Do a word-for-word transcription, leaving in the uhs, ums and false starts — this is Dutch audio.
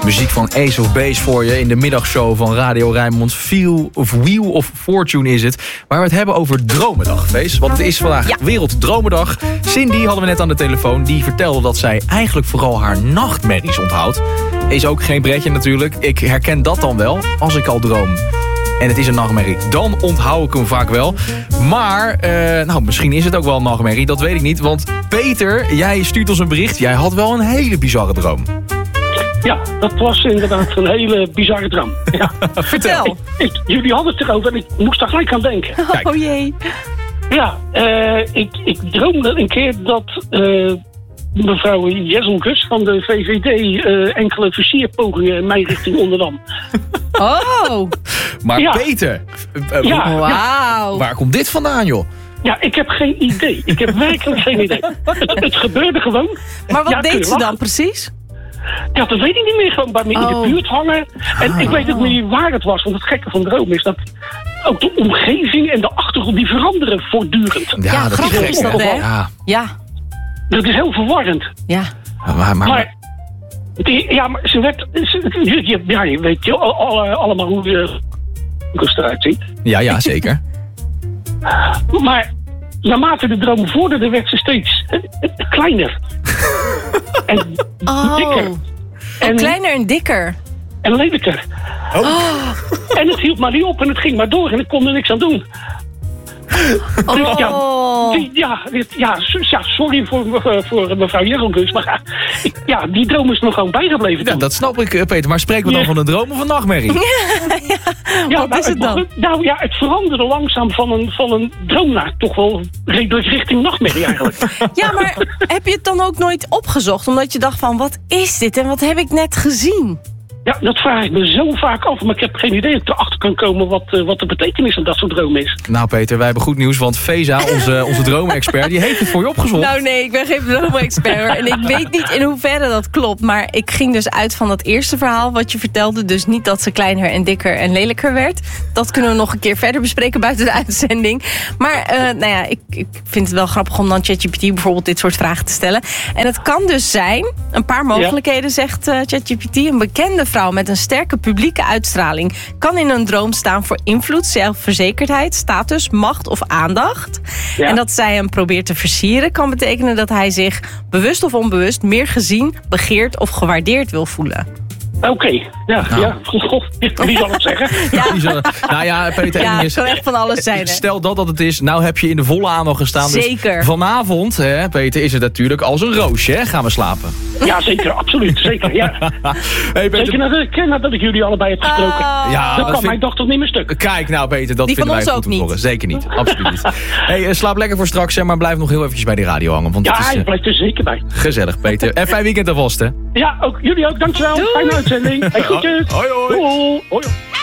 Muziek van Ace of Base voor je in de middagshow van Radio Rijnmond. Feel of Wheel of Fortune is het. Waar we het hebben over Dromendag, Fees. Want het is vandaag ja. Werelddromendag. Cindy hadden we net aan de telefoon. Die vertelde dat zij eigenlijk vooral haar nachtmerries onthoudt. Is ook geen pretje natuurlijk. Ik herken dat dan wel als ik al droom. En het is een nachtmerrie. Dan onthoud ik hem vaak wel. Maar, uh, nou, misschien is het ook wel een nachtmerrie. Dat weet ik niet. Want Peter, jij stuurt ons een bericht. Jij had wel een hele bizarre droom. Ja, dat was inderdaad een hele bizarre droom. Ja. Vertel. Ik, ik, jullie hadden het erover en ik moest daar gelijk aan denken. Kijk. Oh jee. Ja, uh, ik, ik droomde een keer dat uh, mevrouw Jezelgus van de V V D uh, enkele versierpogingen in mijn richting ondernam. Oh. Maar ja. Peter, uh, ja, wauw. Waar komt dit vandaan, joh? Ja, ik heb geen idee. Ik heb werkelijk geen idee. Het, het gebeurde gewoon. Maar wat ja, deed ze dan precies? Ja, dat weet ik niet meer. Gewoon bij me oh. in de buurt hangen. En oh. ik weet ook niet waar het was. Want het gekke van droom is dat ook de omgeving en de achtergrond die veranderen voortdurend. Ja, ja dat is gek, is dat, hè? Ja. ja. Dat is heel verwarrend. Ja. Maar... maar, maar die, ja, maar ze werd... Ze, ja, je weet je, alle, allemaal hoe de eruit ziet. Ja, ja, zeker. Maar naarmate de droom vorderde, werd ze steeds uh, uh, kleiner. En oh. dikker. En oh, kleiner en dikker. En lelijker. Oh. En het hield maar niet op en het ging maar door en ik kon er niks aan doen. Oh. Dus ja, die, ja, ja, ja, sorry voor, voor mevrouw Jezelgus, maar ja, die droom is nog gewoon bijgebleven. Ja, dat snap ik, Peter. Maar spreken we dan ja. van een droom of een nachtmerrie? Ja, ja. Ja, wat nou, is het dan? Het, nou ja, het veranderde langzaam van een, van een droom naar toch wel redelijk richting nachtmerrie eigenlijk. Ja, maar heb je het dan ook nooit opgezocht? Omdat je dacht van, wat is dit en wat heb ik net gezien? Ja, dat vraag ik me zo vaak af, maar ik heb geen idee dat ik erachter kan komen wat, uh, wat de betekenis van dat soort dromen is. Nou Peter, wij hebben goed nieuws, want Feza, onze, onze droomexpert, die heeft het voor je opgezocht. Nou nee, ik ben geen droomexpert en ik weet niet in hoeverre dat klopt, maar ik ging dus uit van dat eerste verhaal wat je vertelde, dus niet dat ze kleiner en dikker en lelijker werd. Dat kunnen we nog een keer verder bespreken buiten de uitzending. Maar uh, nou ja, ik, ik vind het wel grappig om dan ChatGPT bijvoorbeeld dit soort vragen te stellen. En het kan dus zijn, een paar mogelijkheden ja. zegt uh, ChatGPT, een bekende vrouw met een sterke publieke uitstraling kan in een droom staan voor invloed, zelfverzekerdheid, status, macht of aandacht. Ja. En dat zij hem probeert te versieren kan betekenen dat hij zich bewust of onbewust meer gezien, begeerd of gewaardeerd wil voelen. Oké, okay. ja, nou. ja. God, wie zal het zeggen? Ja. Wie zal, nou ja, Peter, ja, het kan echt van alles zijn. Hè? Stel dat dat het is, nou heb je in de volle aandacht gestaan. Zeker. Dus vanavond, hè, Peter, is het natuurlijk als een roosje, hè? Gaan we slapen. Ja, zeker, absoluut, zeker, ja. Hey, Peter, zeker nadat ik, nadat ik jullie allebei heb gesproken. Uh, ja, dat kan vind... mijn dochter niet meer stuk. Kijk, nou Peter, dat die vinden wij goed ook niet. Horen. Zeker niet, absoluut niet. Hey, slaap lekker voor straks, hè, maar blijf nog heel eventjes bij die radio hangen. Want ja, is, ik blijf er zeker bij. Gezellig, Peter. En fijn weekend alvast, hè? Ja, ook jullie ook, dankjewel. Doei. Fijne uitzending. Hey, goedjes. Hoi, hoi. Doei. Hoi.